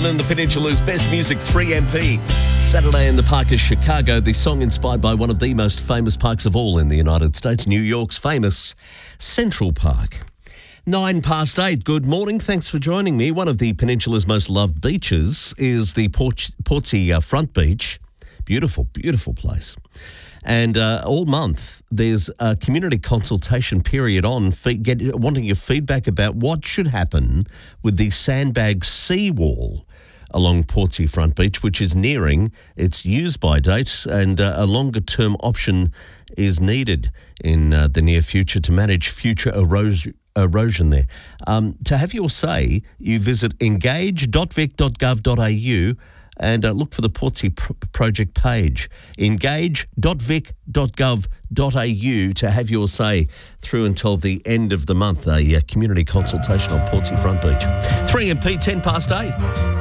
London, the Peninsula's best music, 3MP. Saturday in the Park is Chicago. The song inspired by one of the most famous parks of all in the United States, New York's famous Central Park. 8:09. Good morning. Thanks for joining me. One of the Peninsula's most loved beaches is the Portsea Front Beach. Beautiful, beautiful place. And all month, there's a community consultation period on wanting your feedback about what should happen with the sandbag seawall along Portsea Front Beach, which is nearing its use-by date, and a longer-term option is needed in the near future to manage future erosion there. To have your say, you visit engage.vic.gov.au and look for the Portsea project page, engage.vic.gov.au, to have your say through until the end of the month, a community consultation on Portsea Front Beach. 3MP, 8:10.